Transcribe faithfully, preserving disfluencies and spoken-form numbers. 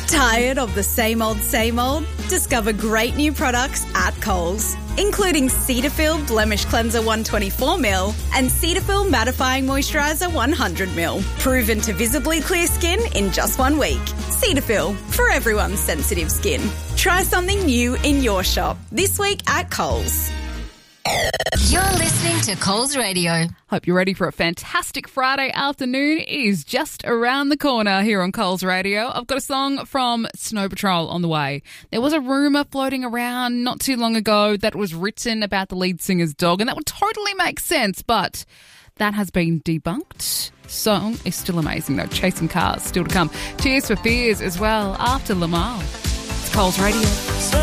Tired of the same old, same old? Discover great new products at Coles, including Cetaphil Blemish Cleanser one twenty-four millimeter and Cetaphil Mattifying Moisturiser one hundred milliliters. Proven to visibly clear skin in just one week. Cetaphil, for everyone's sensitive skin. Try something new in your shop this week at Coles. You're listening to Coles Radio. Hope you're ready for a fantastic Friday afternoon. It is just around the corner here on Coles Radio. I've got a song from Snow Patrol on the way. There was a rumour floating around not too long ago that was written about the lead singer's dog, and that would totally make sense, but that has been debunked. Song is still amazing though. Chasing Cars still to come. Tears for Fears as well after Lamar. It's Coles Radio.